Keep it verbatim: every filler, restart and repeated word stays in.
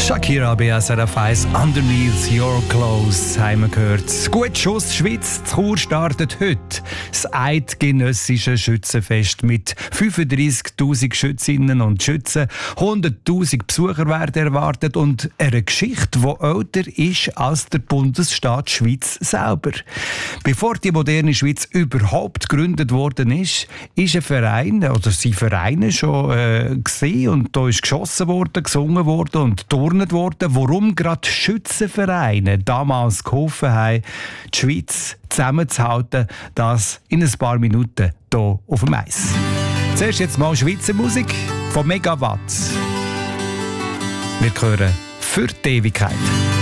Shakira B S R F eins Underneath Your Clothes haben wir gehört. Gut Schuss Schweiz, Chur startet heute das eidgenössische Schützenfest mit fünfunddreissigtausend Schützinnen und Schützen. hunderttausend Besucher werden erwartet und eine Geschichte, die älter ist als der Bundesstaat Schweiz selber. Bevor die moderne Schweiz überhaupt gegründet worden ist, ist ein Verein oder sind Vereine schon äh, gesehen und da ist geschossen worden, gesungen worden und turnet worden. Warum gerade Schützenvereine damals geholfen haben, die Schweiz zusammenzuhalten, das in ein paar Minuten hier auf dem Eis. Zuerst jetzt mal Schweizer Musik von Megawatt. Wir hören «Für die Ewigkeit».